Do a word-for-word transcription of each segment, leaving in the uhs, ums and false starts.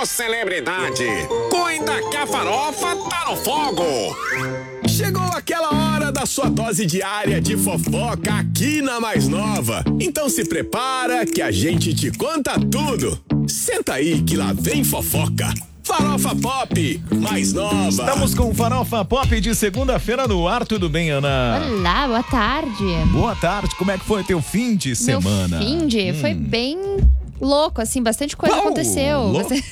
Ô celebridade, cuida que a farofa tá no fogo. Chegou aquela hora da sua dose diária de fofoca aqui na Mais Nova. Então se prepara que a gente te conta tudo. Senta aí que lá vem fofoca. Farofa Pop, Mais Nova. Estamos com Farofa Pop de segunda-feira no ar. Tudo bem, Ana? Olá, boa tarde. Boa tarde. Como é que foi teu fim de semana? Meu fim de hum. foi bem louco, assim, bastante coisa Uau, aconteceu. Lou... Bastante...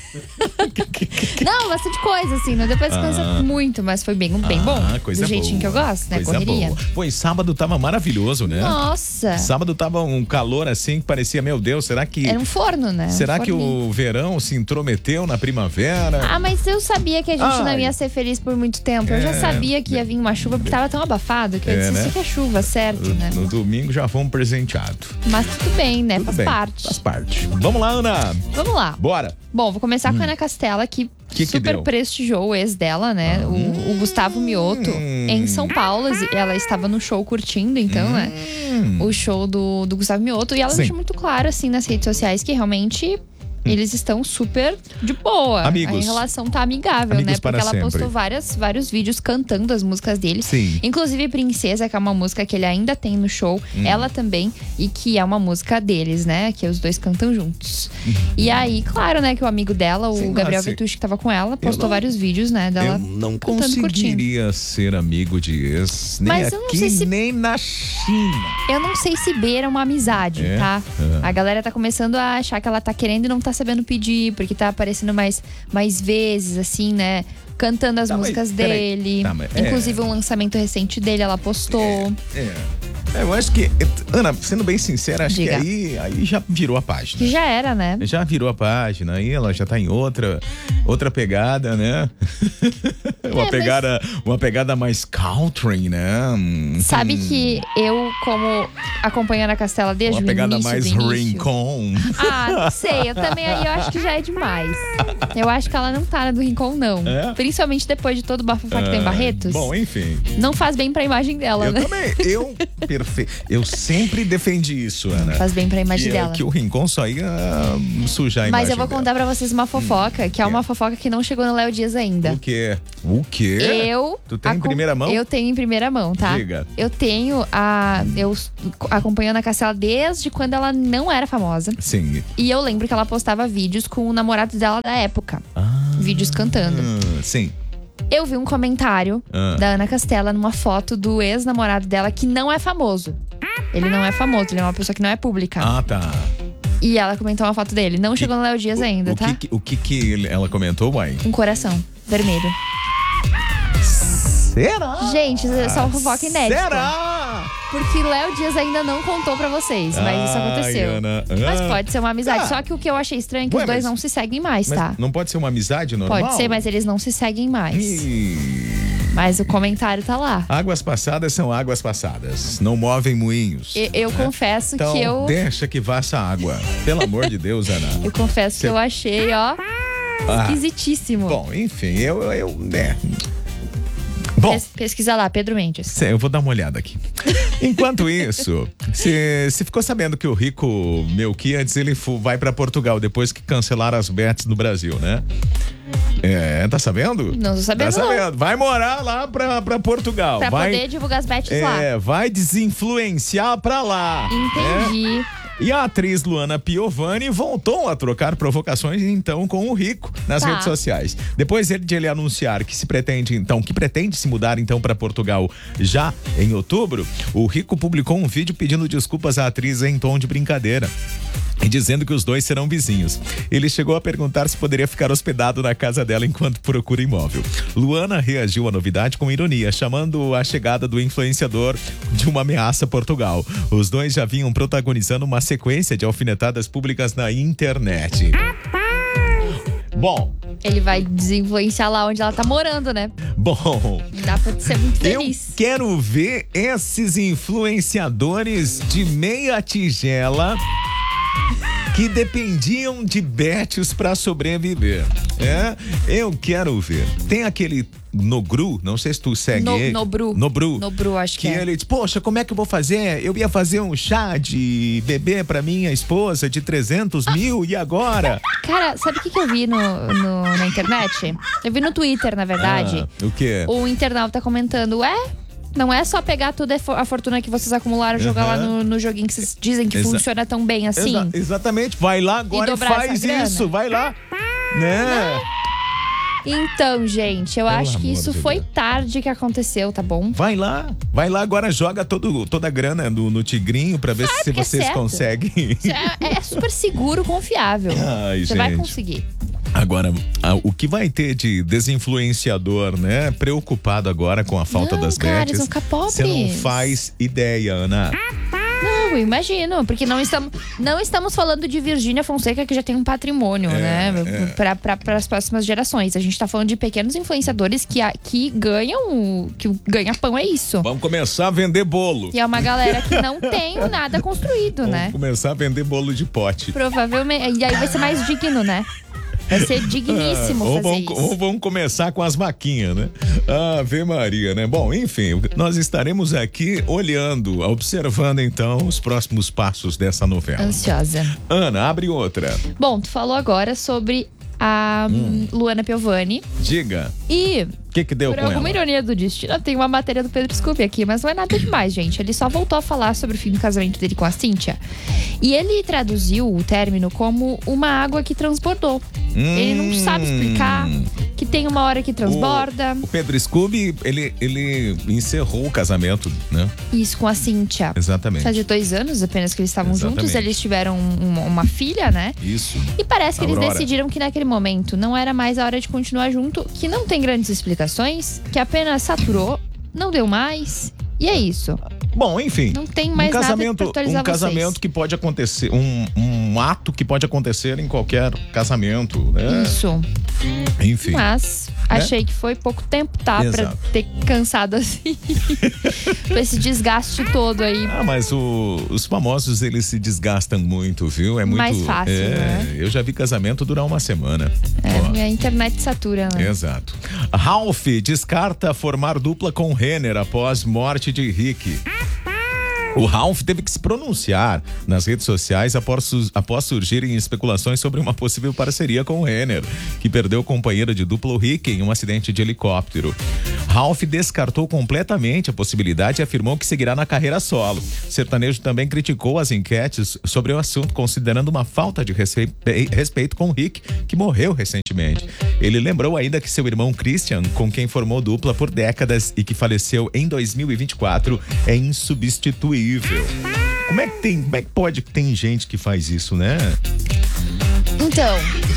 Não, bastante coisa, assim, não deu pra descansar ah. muito, mas foi bem, bem bom. Ah, coisa do jeitinho boa. que eu gosto, né? Coisa Correria. Boa. Pô, e sábado tava maravilhoso, né? Nossa. Sábado tava um calor assim que parecia, meu Deus, será que... Era um forno, né? Será um que o verão se intrometeu na primavera? Ah, mas eu sabia que a gente Ai. não ia ser feliz por muito tempo. É. Eu já sabia que ia vir uma chuva, porque tava tão abafado que eu disse, é, né? Isso que é chuva, certo, no, né? No domingo já fomos presenteados. Mas tudo bem, né? Tudo faz bem. parte. Faz parte. Vamos lá, Ana. Vamos lá. Bora. Bom, vou começar hum. com a Ana Castela, que, que super que prestigiou o ex dela, né? Hum. O, o Gustavo Mioto, hum. em São Paulo. Ela estava no show curtindo, então, hum. né? O show do, do Gustavo Mioto. E ela Sim. deixou muito claro, assim, nas redes sociais que realmente... Eles estão super de boa. Amigos. A relação tá amigável, Amigos né? Porque ela sempre. postou várias, vários vídeos cantando as músicas dele. Sim. Inclusive Princesa, que é uma música que ele ainda tem no show. Hum. Ela também. E que é uma música deles, né? Que os dois cantam juntos. Hum. E aí, claro, né? Que o amigo dela, Sim, o Gabriel Vertucci, que tava com ela, postou não, vários vídeos, né? Dela eu não cantando, conseguiria curtindo. ser amigo de ex. Nem Mas aqui, eu não sei se... nem na China. Eu não sei se beira uma amizade, é? tá? É. A galera tá começando a achar que ela tá querendo e não tá sabendo pedir, porque tá aparecendo mais, mais vezes, assim, né? Cantando as tá, músicas mas, dele. Tá, mas, Inclusive é... um lançamento recente dele, ela postou. É, é. Eu acho que, Ana, sendo bem sincera, acho Diga. que aí, aí já virou a página. Que já era, né? Já virou a página, aí ela já tá em outra, outra pegada, né? uma, é, pegada, mas... uma pegada mais country, né? Sabe hum. que eu, como acompanhando a Castela desde uma o pegada início mais Rincon. Ah, não sei, eu também eu acho que já é demais. Eu acho que ela não tá na do Rincon, não. É? Principalmente depois de todo o bafafá ah, que tem em Barretos. Bom, enfim. Não faz bem pra imagem dela, eu né? Eu também, eu... Perfeito. Eu sempre defendi isso, Ana. Faz bem pra imagem que, dela. Que o Rincon só ia sujar a imagem. Mas eu vou contar dela. pra vocês uma fofoca, hum, que é uma fofoca que não chegou no Léo Dias ainda. O quê? O quê? Eu... Tu tem em primeira mão? Eu tenho em primeira mão, tá? Diga. Eu tenho a... Eu acompanhando a Castela desde quando ela não era famosa. Sim. E eu lembro que ela postava vídeos com o namorado dela da época. Ah, vídeos cantando. Sim. Eu vi um comentário ah. da Ana Castela numa foto do ex-namorado dela que não é famoso. Ele não é famoso, ele é uma pessoa que não é pública. Ah, tá. E ela comentou uma foto dele. Não chegou e, no Léo Dias o, ainda, o tá? Que, o que que ela comentou, mãe? Um coração vermelho. Será? Gente, isso é uma fofoca inédita. Será? Porque Léo Dias ainda não contou pra vocês, mas Ai, isso aconteceu. Ana, mas pode ser uma amizade. Ah. Só que o que eu achei estranho é que Ué, os dois mas, não se seguem mais, mas tá? Não pode ser uma amizade normal? Pode ser, mas eles não se seguem mais. E... Mas o comentário tá lá. Águas passadas são águas passadas. Não movem moinhos. Eu, eu né? confesso então, que eu... deixa que vaça água. Pelo amor de Deus, Ana. Eu confesso Cê... que eu achei, ó, ah. esquisitíssimo. Bom, enfim, eu... eu né... Bom, Pes, pesquisa lá, Pedro Mendes. Eu vou dar uma olhada aqui. Enquanto isso, você ficou sabendo que o Rico Melquiades, ele vai para Portugal depois que cancelaram as bets no Brasil, né? É, tá sabendo? Não tô sabendo, tá sabendo. Não. Vai morar lá pra, pra Portugal. Pra vai, poder divulgar as bets é, lá. É, vai desinfluenciar pra lá. Entendi. É? E a atriz Luana Piovani voltou a trocar provocações, então, com o Rico nas tá. redes sociais. Depois de ele anunciar que se pretende, então, que pretende se mudar, então, para Portugal já em outubro, o Rico publicou um vídeo pedindo desculpas à atriz em tom de brincadeira e dizendo que os dois serão vizinhos. Ele chegou a perguntar se poderia ficar hospedado na casa dela enquanto procura imóvel. Luana reagiu à novidade com ironia, chamando a chegada do influenciador de uma ameaça a Portugal. Os dois já vinham protagonizando uma sequência de alfinetadas públicas na internet. Bom... Ele vai desinfluenciar lá onde ela tá morando, né? Bom... Dá pra ser muito feliz. Eu quero ver esses influenciadores de meia tigela... que dependiam de bets para sobreviver. É, eu quero ver. Tem aquele Nogru, não sei se tu segue no, ele. Nobru. Nobru. Nobru, acho que, que é. ele diz, poxa, como é que eu vou fazer? Eu ia fazer um chá de bebê pra minha esposa de trezentos mil e agora? Cara, sabe o que, que eu vi no, no, na internet? Eu vi no Twitter, na verdade. Ah, o quê? O internauta comentando, ué, não é só pegar toda a fortuna que vocês acumularam e jogar Uhum. lá no, no joguinho que vocês dizem que Exa- funciona tão bem assim. Exa- exatamente, vai lá agora e, dobrar faz essa grana? isso, vai lá. Né? Então, gente, eu Pelo acho que amor isso de foi Deus. tarde que aconteceu, tá bom? Vai lá, vai lá agora, joga todo, toda a grana no, no Tigrinho pra ver se que é vocês certo. conseguem. Isso é, é super seguro, confiável. Ai, Você gente. vai conseguir. Agora, a- o que vai ter de desinfluenciador, né? Preocupado agora com a falta Não, das cara, bets. eles vão ficar pobres. Você não faz ideia, Ana. Não, eu imagino, porque não estamos, não estamos falando de Virgínia Fonseca, que já tem um patrimônio, É, né? Para as próximas gerações. A gente tá falando de pequenos influenciadores que, a- que ganham. o- que o ganha-pão é isso. Vamos começar a vender bolo. E é uma galera que não tem nada construído, Vamos né? começar a vender bolo de pote. Provavelmente. E aí vai ser mais digno, né? Vai ser digníssimo Ah, ou, fazer vão, isso. ou vão começar com as vaquinhas, né? Ave Maria, né? Bom, enfim, nós estaremos aqui olhando, observando então os próximos passos dessa novela. Ansiosa. Ana, abre outra. Bom, tu falou agora sobre a Hum. Luana Piovani. Diga, E, o que que deu por com alguma ela? ironia do destino, tem uma matéria do Pedro Scooby aqui, mas não é nada demais, gente. Ele só voltou a falar sobre o fim do casamento dele com a Cíntia. E ele traduziu o término como uma água que transbordou. Ele não sabe explicar que tem uma hora que transborda. O, o Pedro Scooby, ele, ele encerrou o casamento, né? Isso com a Cíntia. Exatamente. Fazia dois anos apenas que eles estavam Exatamente. juntos. Eles tiveram uma, uma filha, né? Isso. E parece que eles Aurora. decidiram que naquele momento não era mais a hora de continuar junto, que não tem grandes explicações, que apenas saturou, não deu mais. E é isso. Bom, enfim. Não tem mais um casamento, nada pra atualizar um casamento vocês. que pode acontecer, um, um ato que pode acontecer em qualquer casamento, né? Isso. Enfim. Mas achei que foi pouco tempo, tá? Exato. Pra ter cansado assim. Com esse desgaste todo aí. Ah, mas o- os famosos, eles se desgastam muito, viu? É muito Mais fácil, é, né? Eu já vi casamento durar uma semana. Ó, É, a internet satura, né? exato. Ralph descarta formar dupla com Renner após morte de Rick. O Ralph teve que se pronunciar nas redes sociais após, su- após surgirem especulações sobre uma possível parceria com o Renner, que perdeu o companheiro de dupla, o Rick, em um acidente de helicóptero. Ralph descartou completamente a possibilidade e afirmou que seguirá na carreira solo. O sertanejo também criticou as enquetes sobre o assunto, considerando uma falta de respe- respeito com o Rick, que morreu recentemente. Ele lembrou ainda que seu irmão Christian, com quem formou dupla por décadas e que faleceu em dois mil e vinte e quatro, é insubstituível. Como é que tem, como é que pode que tem gente que faz isso, né? Então,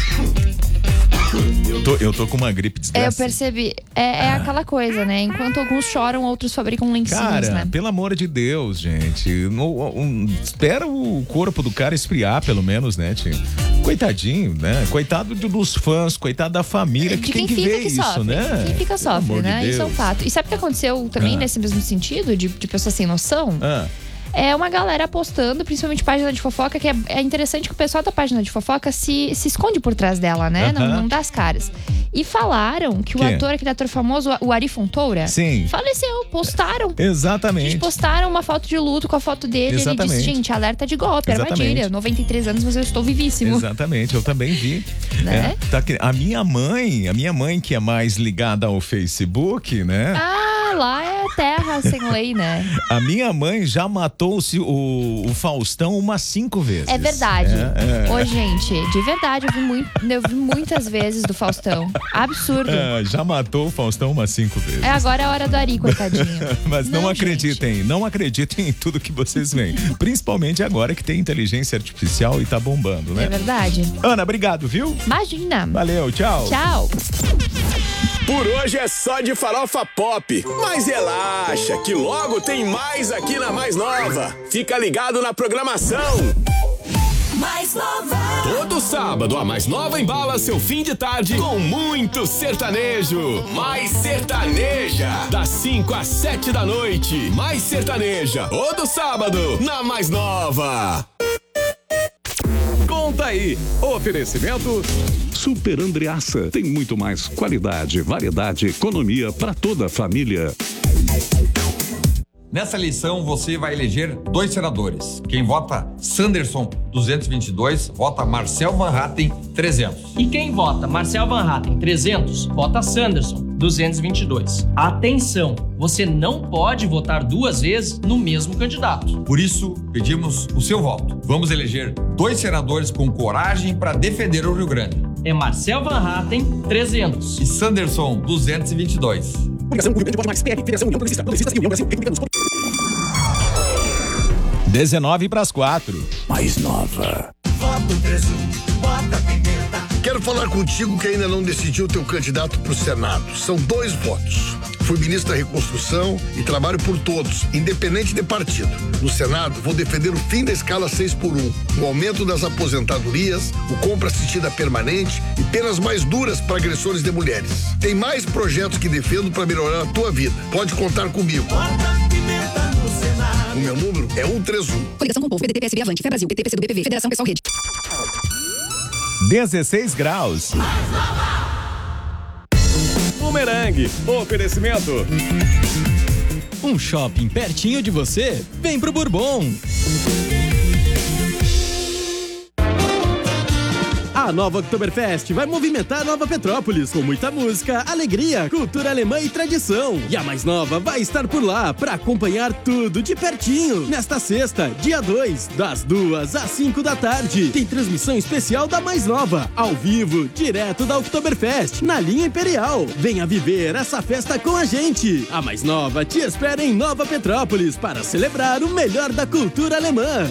Eu tô, eu tô com uma gripe eu desgraçada. percebi. É, é aquela coisa, né? Enquanto alguns choram, outros fabricam lencinhos, Cara, né? pelo amor de Deus, gente. No- um- espera o corpo do cara esfriar, pelo menos, né, tio? Coitadinho, né? Coitado de- dos fãs, coitado da família que De tem quem que fica ver que isso, sofre. né? Quem fica Pelo sofre, amor de né? Isso é um Deus. fato. E sabe o que aconteceu também Ah. nesse mesmo sentido, de, de pessoas sem noção? Ah, É uma galera postando, principalmente página de fofoca, que é, é interessante que o pessoal da página de fofoca se, se esconde por trás dela, né? Não, Aham. não dá as caras. E falaram que o Que? ator, aquele ator famoso, o Ari Fontoura, sim, faleceu. Postaram. exatamente. Eles postaram uma foto de luto com a foto dele. Exatamente. Ele disse, gente, alerta de golpe, Exatamente. armadilha. noventa e três anos, mas eu estou vivíssimo. Exatamente, eu também vi. Né? É, tá que- a minha mãe, a minha mãe que é mais ligada ao Facebook, né? Ah, lá é terra sem lei, né? A minha mãe já matou o, o, o Faustão umas cinco vezes. É verdade. É, é. Ô, gente, de verdade, eu vi, muito, eu vi muitas vezes do Faustão. Absurdo. É, já matou o Faustão umas cinco vezes. É, agora é a hora do Ari, coitadinho. Mas não, Não, acreditem, não acreditem em tudo que vocês veem. Principalmente agora que tem inteligência artificial e tá bombando, É né? verdade. Ana, obrigado, viu? Imagina. Valeu, tchau. Tchau. Por hoje é só de farofa pop. Mas relaxa, que logo tem mais aqui na Mais Nova. Fica ligado na programação. Mais Nova. Todo sábado, a Mais Nova embala seu fim de tarde com muito sertanejo. Mais Sertaneja, das cinco às sete da noite. Mais Sertaneja, todo sábado, na Mais Nova. Conta aí. Oferecimento Super Andreaça. Tem muito mais qualidade, variedade, economia para toda a família. Nessa eleição, você vai eleger dois senadores. Quem vota Sanderson, duzentos e vinte e dois, vota Marcel Van Hatten, trezentos. E quem vota Marcel Van Hatten, trezentos, vota Sanderson, duzentos e vinte e dois. Atenção, você não pode votar duas vezes no mesmo candidato. Por isso, pedimos o seu voto. Vamos eleger dois senadores com coragem para defender o Rio Grande. É Marcel Van Hatten, trezentos. E Sanderson, duzentos e vinte e dois. dezenove para as quatro. Mais nova. Voto presunto, bota pimenta. Quero falar contigo que ainda não decidiu teu candidato para o Senado. São dois votos. Fui ministro da Reconstrução e trabalho por todos, independente de partido. No Senado, vou defender o fim da escala seis por um, o aumento das aposentadorias, o compra assistida permanente e penas mais duras para agressores de mulheres. Tem mais projetos que defendo para melhorar a tua vida. Pode contar comigo. Bota pimenta no Senado. O meu número é cento e trinta e um. Coligação com o povo, P D T, P S B, Avante, Fé Brasil, P T, P C do B P V, Federação Pessoal Rede. dezesseis graus. Bumerangue, oferecimento. Um shopping pertinho de você? Vem pro Bourbon. A nova Oktoberfest vai movimentar Nova Petrópolis com muita música, alegria, cultura alemã e tradição. E a Mais Nova vai estar por lá para acompanhar tudo de pertinho. Nesta sexta, dia dois, das duas às cinco da tarde, tem transmissão especial da Mais Nova, ao vivo, direto da Oktoberfest, na linha Imperial. Venha viver essa festa com a gente. A Mais Nova te espera em Nova Petrópolis para celebrar o melhor da cultura alemã.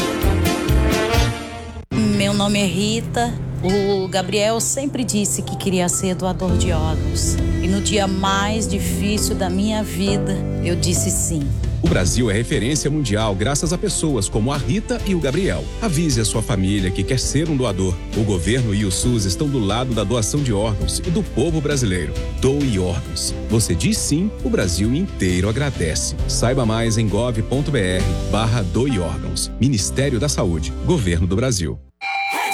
Meu nome é Rita. O Gabriel sempre disse que queria ser doador de órgãos. E no dia mais difícil da minha vida, eu disse sim. O Brasil é referência mundial graças a pessoas como a Rita e o Gabriel. Avise a sua família que quer ser um doador. O governo e o SUS estão do lado da doação de órgãos e do povo brasileiro. Doe órgãos. Você diz sim, o Brasil inteiro agradece. Saiba mais em gov ponto br barra doe órgãos. Ministério da Saúde. Governo do Brasil.